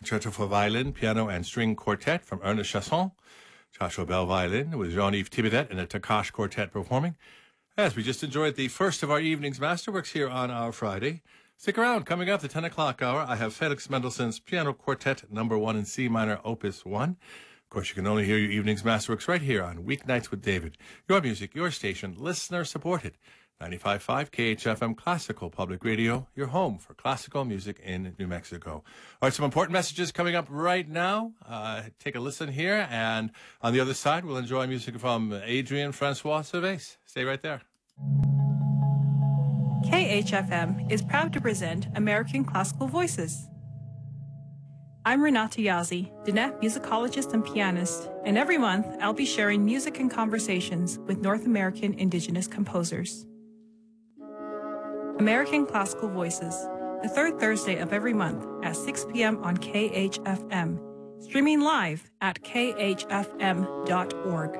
Concerto for Violin, Piano, and String Quartet from Ernest Chasson. Joshua Bell Violin with Jean-Yves Thibaudet and the Takash Quartet performing. As we just enjoyed the first of our evening's masterworks here on our Friday. Stick around. Coming up, the 10 o'clock hour, I have Felix Mendelssohn's Piano Quartet No. 1 in C minor, Opus 1. Of course, you can only hear your evening's masterworks right here on Weeknights with David. Your music, your station, listener-supported. 95.5 KHFM Classical Public Radio, your home for classical music in New Mexico. All right, some important messages coming up right now. Take a listen here, and on the other side, we'll enjoy music from Adrian Francois Cervais. Stay right there. KHFM is proud to present American Classical Voices. I'm Renata Yazzie, Dinette musicologist and pianist, and every month I'll be sharing music and conversations with North American Indigenous composers. American Classical Voices, the third Thursday of every month at 6 p.m. on KHFM, streaming live at khfm.org.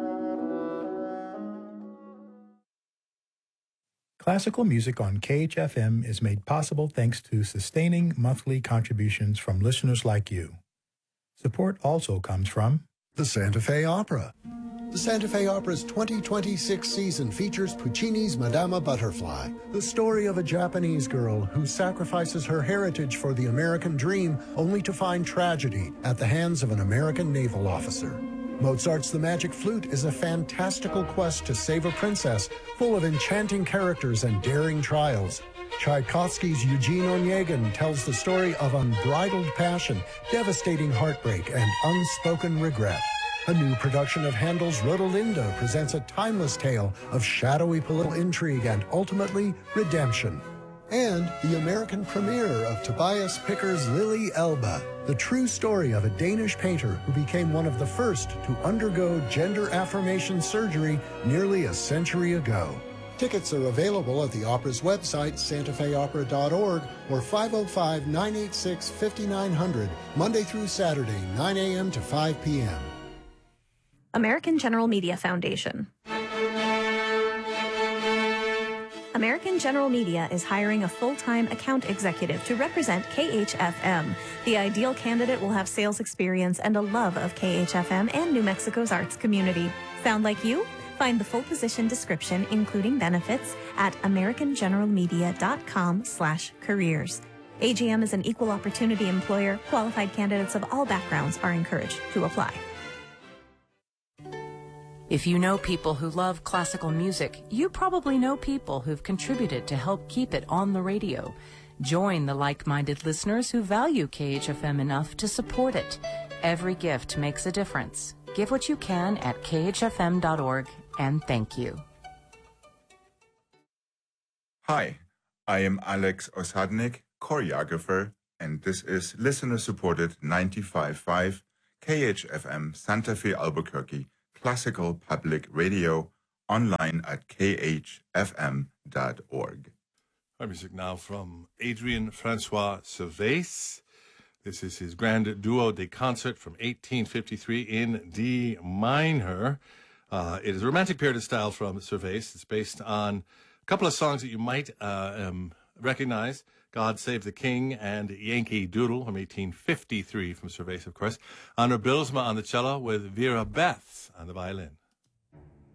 Classical music on KHFM is made possible thanks to sustaining monthly contributions from listeners like you. Support also comes from the Santa Fe Opera. The Santa Fe Opera's 2026 season features Puccini's Madama Butterfly, the story of a Japanese girl who sacrifices her heritage for the American dream only to find tragedy at the hands of an American naval officer. Mozart's The Magic Flute is a fantastical quest to save a princess full of enchanting characters and daring trials. Tchaikovsky's Eugene Onegin tells the story of unbridled passion, devastating heartbreak, and unspoken regret. A new production of Handel's Rodelinda presents a timeless tale of shadowy political intrigue and, ultimately, redemption. And the American premiere of Tobias Picker's Lily Elba, the true story of a Danish painter who became one of the first to undergo gender affirmation surgery nearly a century ago. Tickets are available at the opera's website, santafeopera.org, or 505-986-5900, Monday through Saturday, 9 a.m. to 5 p.m. American General Media Foundation. American General Media is hiring a full-time account executive to represent KHFM. The ideal candidate will have sales experience and a love of KHFM and New Mexico's arts community. Sound like you? Find the full position description, including benefits, at americangeneralmedia.com/careers. AGM is an equal opportunity employer. Qualified candidates of all backgrounds are encouraged to apply. If you know people who love classical music, you probably know people who've contributed to help keep it on the radio. Join the like-minded listeners who value KHFM enough to support it. Every gift makes a difference. Give what you can at khfm.org, and thank you. Hi, I am Alex Osadnik, choreographer, and this is listener-supported 95.5 KHFM Santa Fe Albuquerque Classical Public Radio, online at khfm.org. Our music now from Adrian Francois Cervais. This is his Grand Duo de Concert from 1853 in D minor. It is a romantic period of style from Cervais. It's based on a couple of songs that you might recognize. God Save the King and Yankee Doodle from 1853 from Cervais, of course. Honor Bylsma on the cello with Vera Beth on the violin.